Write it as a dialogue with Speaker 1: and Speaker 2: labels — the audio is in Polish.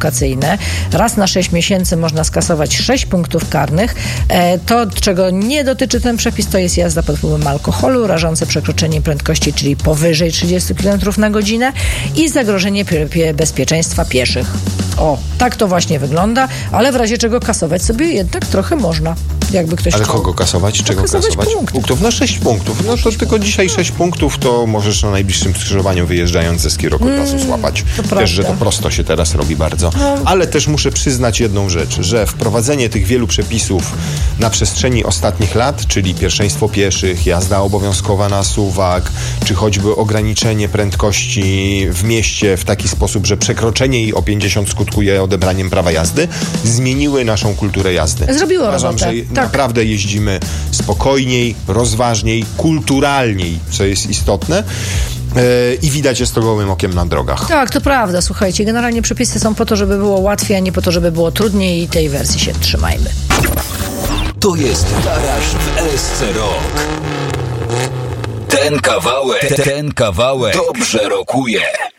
Speaker 1: edukacyjne. Raz na 6 miesięcy można skasować 6 punktów karnych. To, czego nie dotyczy ten przepis, to jest jazda pod wpływem alkoholu, rażące przekroczenie prędkości, czyli powyżej 30 km na godzinę i zagrożenie bezpieczeństwa pieszych. O, tak to właśnie wygląda, ale w razie czego kasować sobie jednak trochę można. Jakby ktoś
Speaker 2: Ale
Speaker 1: chciał.
Speaker 2: kogo kasować? Czego kasować? Punktów. No 6 punktów. No to tylko dzisiaj 6 punktów, to możesz na najbliższym skrzyżowaniu wyjeżdżając ze skirokompasu złapać. Też, że to prosto się teraz robi bardzo. Ale też muszę przyznać jedną rzecz, że wprowadzenie tych wielu przepisów na przestrzeni ostatnich lat, czyli pierwszeństwo pieszych, jazda obowiązkowa na suwak, czy choćby ograniczenie prędkości w mieście w taki sposób, że przekroczenie jej o 50 skutkuje odebraniem prawa jazdy, zmieniły naszą kulturę jazdy.
Speaker 1: Zrobiło
Speaker 2: Uważam,
Speaker 1: robotę.
Speaker 2: że naprawdę jeździmy spokojniej, rozważniej, kulturalniej, co jest istotne. I widać jest to gołym okiem na drogach.
Speaker 1: Tak, to prawda. Słuchajcie, generalnie przepisy są po to, żeby było łatwiej, a nie po to, żeby było trudniej i tej wersji się trzymajmy.
Speaker 3: To jest Garaż w LSC Rock. Ten kawałek dobrze rokuje.